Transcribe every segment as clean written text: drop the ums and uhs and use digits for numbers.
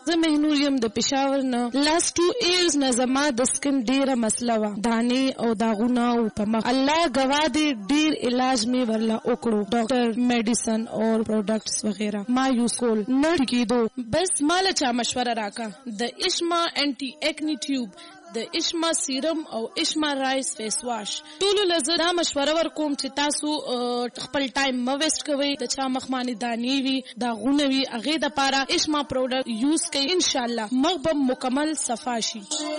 زه مهنور یم د پېښور نه. لاست 2 years نه زما د سکن ډېره مسله وه، دانې او داغونه او په مخ. الله ګواه دی ډېر علاج مې ورله وکړو، ډاکټر، میډیسن اور پروډکټس وغیره ما یوز کول، نه ټیکېدو. بس ماله چا مشوره راکا د اشما انټي اکنی ټیوب، د اشما سیرم او اشما رایس فیس واش. ټولو له زه دا مشوره ورکوم چې تاسو خپل ټایم مه ویسټ کوئ. د چا مخ باندې دانې وي، داغونه وي، هغې دپاره اشما پروډکټ یوز کوئ، انشاءالله مخ به مکمل صفا شي.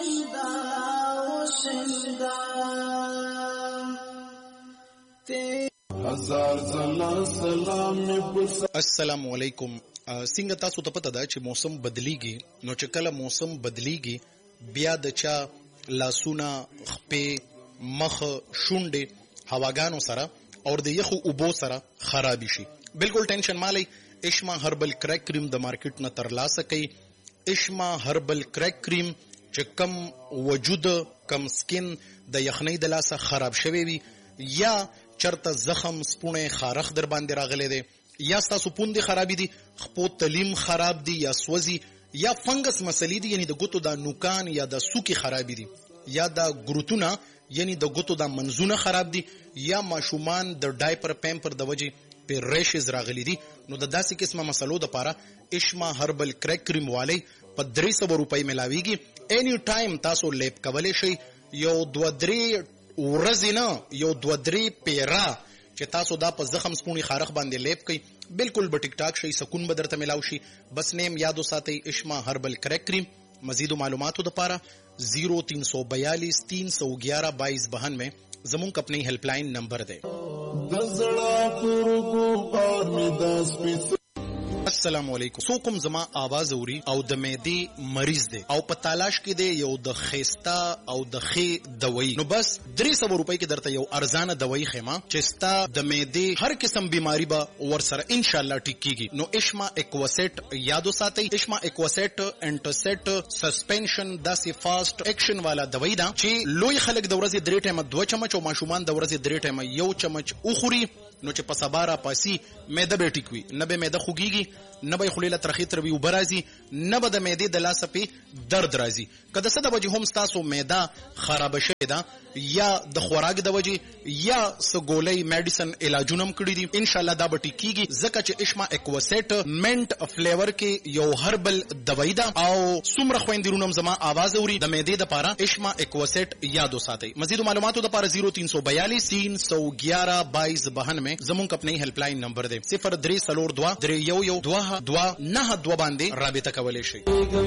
السلام علیکم. څنګه تاسو ته پته ده چې موسم بدلیږي، نو چې کله موسم بدلیږي بیا د چا لاسونه، خپې، مخ، شونډې هواګانو سره او د یخو اوبو سره خرابې شي. بالکل ټینشن مالی. اشما هربل کریک کریم د مارکیټ نه ترلاسه کوي. اشما هربل کریک کریم چې کم وجود، کم سکن د یخنۍ د لاسه خراب شوی وي، یا چرته زخم، سپونه، خارخ در باندې راغلی دی، یا ستاسو پوندې خرابې دي، خپو تلیم خراب دي یا سوځي، یا فنګس مسلې دي، یعنی د ګوتو د نوکان یا د سوکي خرابې دي، یا د ګروتونه یعنی د ګوتو د منځونه خراب دي، یا ماشومان د ډایپر پیمپر د وجې په ریشز راغلي دي، نو د داسې قسمه مسلو دپاره اشما هربل کریک کریم والی په 300 روپۍ ملاویږي. اینی ټایم تاسو لیپ کولی شئ. یو 2-3 ورځې نه، یو 2-3 پیرا چې تاسو دا په زخم، سپونی، خارخ باندې لیپ کوي، بالکل به ټیک ټاک شي، سکون به درته ملاو شي. بس نیم یادو ساتئ، اشما هربل کریک کریم. مزیدو معلوماتو دپاره 0342 311 2292 زمونږ اپنی هیلپ لاین نمبر دی. السلام علیکم. سو کوم زما आवाज اوري او د معدې مریض دی او په تلاش کې دی یو د خيستا او د خې دوايي، نو بس 300 روپۍ کې درته یو ارزانه دوايي خېما چې ستا د معدې هر قسم بیماری به ورسره ان شاء الله ټیک کیږي. نو اشما اکواسیټ یادو ساتئ. اشما اکواسیټ انټرسیټ سسپنشن داسې فاست اکشن والا دوايي ده چې لوی خلک د ورځې 3 ټیمه 2 چمچ او ماشومان د ورځې 3 ټیمه 1 چمچ وخوري، نو چې په سبا را پاسي معده به ټیک وي، نه به معده خوږیږي، نه به خلیله ترخی تروي او برازي، نه به د معدې د لاسه په درد راځي. کله څه د وجه هم تاسو معده خراب شوی ده، یا د خوراک د وجه، یا سګولې میډیسن علاجونه کړی دي، ان شاء الله دا به ټیک کیږي. ځکه چې اشما اکواسیټ منټ فلیور کې یو هربل دوايي ده او څومره خويندرونم زما आवाज اوري د معدې د پاره اشما اکواسیټ یادو ساتئ. مزید معلوماتو د پاره 0342 311 2292 زمونږ اپنی هیلپ لاین نمبر دی. 0342 311 2292 باندې رابطه کولای شئ.